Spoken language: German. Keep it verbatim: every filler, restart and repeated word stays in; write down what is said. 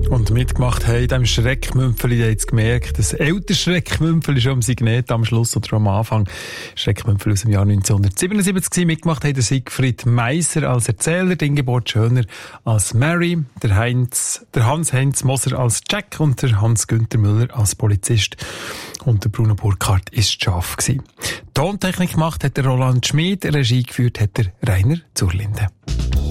Und mitgemacht haben in diesem Schreckmümpfeli, ihr habt es gemerkt, das ältere Schreckmümpfeli schon am Signet am Schluss oder am Anfang. Schreckmümpfeli aus dem Jahr neunzehnhundertsiebenundsiebzig gewesen. Mitgemacht haben der Siegfried Meisser als Erzähler, die Ingeborg Schöner als Mary, der, Heinz, der Hans-Heinz Moser als Jack und der Hans-Günther Müller als Polizist. Und der Bruno Burkhardt ist Schaf gewesen. Tontechnik gemacht hat der Roland Schmid, Regie geführt hat der Rainer Zurlinde.